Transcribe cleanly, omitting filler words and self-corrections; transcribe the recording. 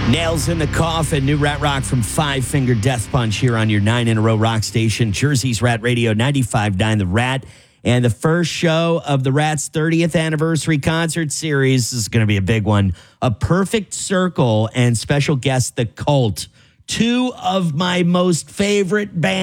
Nails in the Coffin, new Rat Rock from Five Finger Death Punch here on your 9 in a row rock station, Jersey's Rat Radio 95.9 The Rat. And the first show of the Rat's 30th anniversary concert series. This is going to be a big one. A Perfect Circle and special guest, The Cult. Two of my most favorite bands.